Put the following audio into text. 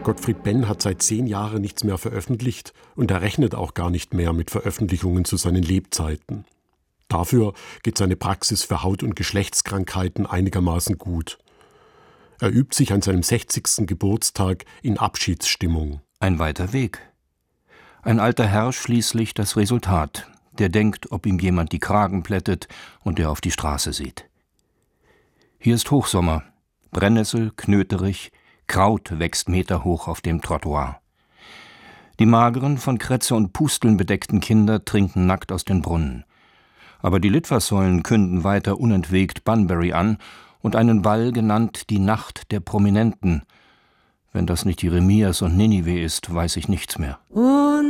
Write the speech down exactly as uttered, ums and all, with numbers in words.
Gottfried Benn hat seit zehn Jahren nichts mehr veröffentlicht und er rechnet auch gar nicht mehr mit Veröffentlichungen zu seinen Lebzeiten. Dafür geht seine Praxis für Haut- und Geschlechtskrankheiten einigermaßen gut. Er übt sich an seinem sechzigsten Geburtstag in Abschiedsstimmung. Ein weiter Weg. Ein alter Herr schließlich das Resultat, der denkt, ob ihm jemand die Kragen plättet und der auf die Straße sieht. Hier ist Hochsommer, Brennnessel, Knöterich, Kraut wächst meterhoch auf dem Trottoir. Die mageren, von Krätze und Pusteln bedeckten Kinder trinken nackt aus den Brunnen. Aber die Litfaßsäulen künden weiter unentwegt Bunbury an und einen Ball genannt die Nacht der Prominenten. Wenn das nicht Jeremias und Ninive ist, weiß ich nichts mehr.